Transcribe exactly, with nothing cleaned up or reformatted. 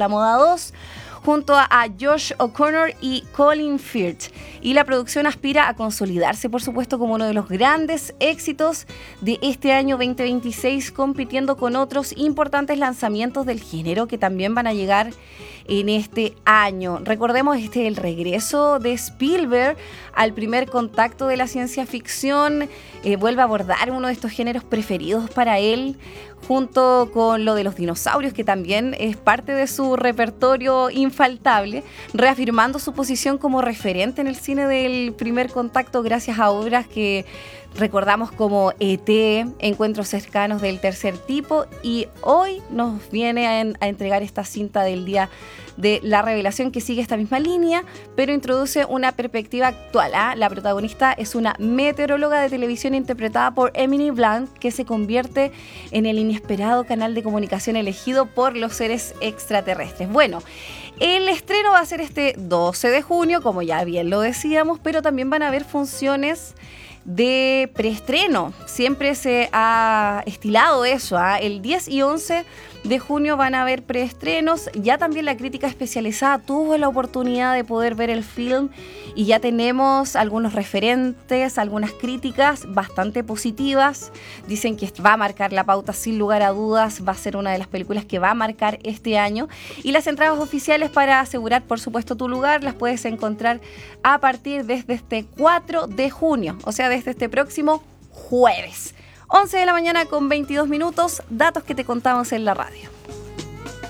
la Moda dos, junto a Josh O'Connor y Colin Firth. Y la producción aspira a consolidarse, por supuesto, como uno de los grandes éxitos de este año veinte veintiséis, compitiendo con otros importantes lanzamientos del género que también van a llegar en este año. Recordemos, este es el regreso de Spielberg al primer contacto de la ciencia ficción. Eh, vuelve a abordar uno de estos géneros preferidos para él, junto con lo de los dinosaurios, que también es parte de su repertorio infaltable, reafirmando su posición como referente en el cine del primer contacto gracias a obras que recordamos como E T, Encuentros cercanos del tercer tipo, y hoy nos viene a, en, a entregar esta cinta del día de la revelación, que sigue esta misma línea, pero introduce una perspectiva actual. ¿eh? La protagonista es una meteoróloga de televisión interpretada por Emily Blunt, que se convierte en el inesperado canal de comunicación elegido por los seres extraterrestres. Bueno, el estreno va a ser este doce de junio, como ya bien lo decíamos, pero también van a haber funciones de preestreno. Siempre se ha estilado eso. ¿eh? El diez y once de junio van a haber preestrenos. Ya también la crítica especializada tuvo la oportunidad de poder ver el film y ya tenemos algunos referentes, algunas críticas bastante positivas. Dicen que va a marcar la pauta sin lugar a dudas, va a ser una de las películas que va a marcar este año. Y las entradas oficiales para asegurar, por supuesto, tu lugar las puedes encontrar a partir desde este cuatro de junio, o sea, desde este próximo jueves. once de la mañana con veintidós minutos, datos que te contamos en la radio.